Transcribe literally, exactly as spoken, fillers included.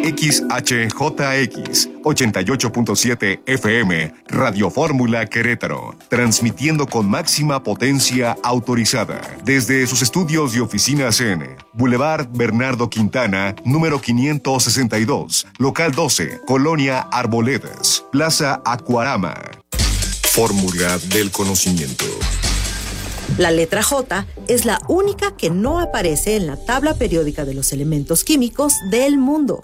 X H J X ochenta y ocho punto siete F M, Radio Fórmula Querétaro, transmitiendo con máxima potencia autorizada desde sus estudios y oficinas en Boulevard Bernardo Quintana, número quinientos sesenta y dos, local doce, Colonia Arboledas, Plaza Acuarama. Fórmula del conocimiento. La letra J es la única que no aparece en la tabla periódica de los elementos químicos del mundo.